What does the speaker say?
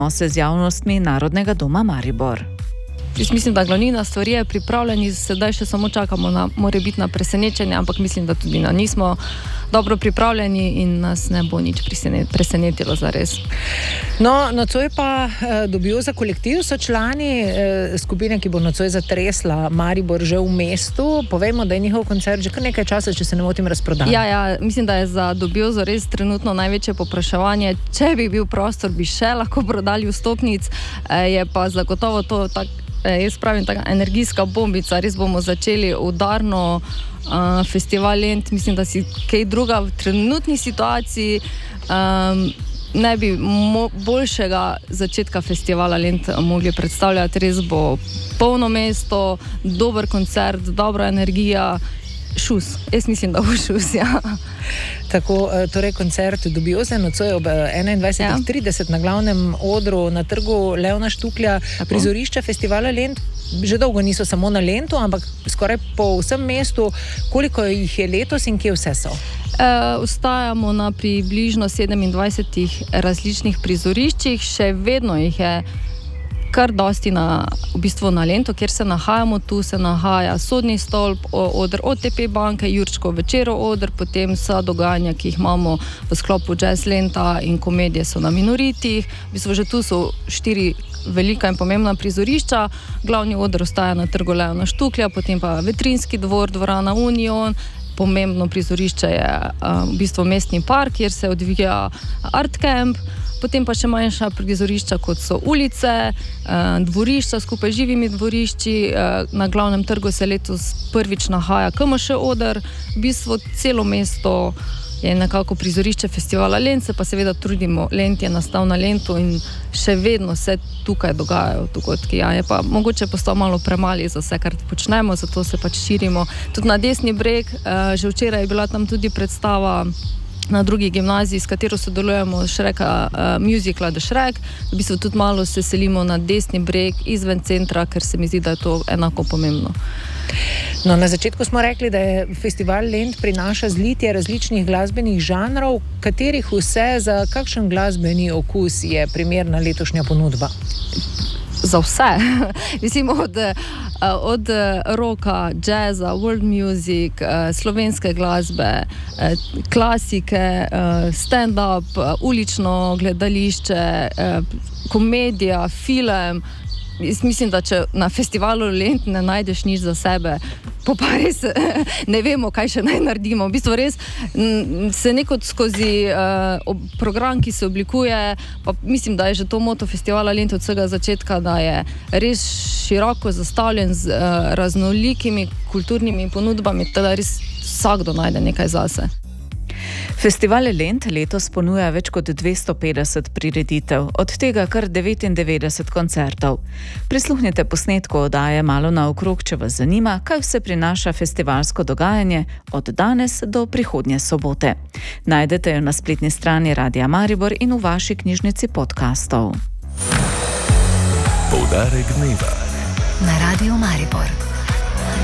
se z javnostmi Narodnega doma Maribor. Jaz mislim, da glavnina stvari je pripravljeni, sedaj še samo čakamo na morebitna presenečenja, ampak mislim, da tudi nismo dobro pripravljeni in nas ne bo nič presenetilo zares. No, nocoj pa dobijo za kolektiv, so člani skupine, ki bo nocoj zatresla Maribor že v mestu. Povejmo, da je njihov koncert že kar nekaj časa, če se ne motim, razprodan. Ja, mislim, da je za dobil zares trenutno največje povpraševanje. Če bi bil prostor, bi še lahko prodali vstopnic, je pa zagotovo to jaz pravim, taka energijska bombica. Res bomo začeli udarno festival Lent. Mislim, da si kaj druga v trenutni situaciji ne bi boljšega začetka festivala Lent mogli predstavljati. Res bo polno mesto, dober koncert, dobra energija. Šus. Jaz mislim, da bo šus, ja. Tako, torej koncert dobijo se nocoj ob 21:30 na glavnem odru na trgu Leona Štuklja. Prizorišča festivala Lent že dolgo niso samo na Lentu, ampak skoraj po vsem mestu. Koliko jih je letos in kje vse so? Ostajamo na približno 27 različnih prizoriščih, še vedno jih je kar dosti v bistvu na Lentu, kjer se nahajamo. Tu se nahaja Sodni stolp, oder OTP banke, Jurčkov večerov oder, potem vsa dogajanja, ki jih imamo v sklopu Jazz Lenta in komedije so na Minoritih. V bistvu že tu so 4 velika in pomembna prizorišča. Glavni oder ostaja na trgu Leona Štuklja, potem pa Vetrinski dvor, dvorana Union. Pomembno prizorišče je v bistvu Mestni park, kjer se odvija Art Camp. Potem pa še manjša prizorišča, kot so ulice, dvorišča skupaj z živimi dvorišči. Na glavnem trgu se letos prvič nahaja KMŠ oder. V bistvu celo mesto je nekako prizorišče festivala Lent, se pa seveda trudimo. Lent je nastal na Lentu in še vedno se tukaj dogajajo dogodki. Ja, je pa mogoče postal malo premali za vse, kar počnemo, zato se pač širimo. Tudi na Desni breg, že včeraj je bila tam tudi predstava na drugi gimnaziji, s katero sodelujemo Šreka, musicala The Shrek. V bistvu tudi malo se selimo na Desni breg izven centra, ker se mi zdi, da je to enako pomembno. No, na začetku smo rekli, da je festival Lent prinaša zlitje različnih glasbenih žanrov. Katerih vse, za kakšen glasbeni okus je primerna letošnja ponudba? Za vse. Mislim, od rocka, jazza, world music, slovenske glasbe, klasike, stand-up, ulično gledališče, komedija, film. Jaz mislim, da če na festivalu Lent ne najdeš nič za sebe, pa res ne vemo, kaj še naj naredimo. V bistvu res se neko skozi program, ki se oblikuje, pa mislim, da je že to moto festivala Lent od vsega začetka, da je res široko zastavljen z raznolikimi kulturnimi ponudbami, da res vsakdo najde nekaj zase. Festival Lent letos ponuja več kot 250 prireditev, od tega kar 99 koncertov. Prisluhnite posnetku oddaje malo naokrog, če vas zanima, kaj vse prinaša festivalsko dogajanje od danes do prihodnje sobote. Najdete jo na spletni strani Radia Maribor in v vaši knjižnici podcastov. Poudarek dneva na Radiu Maribor.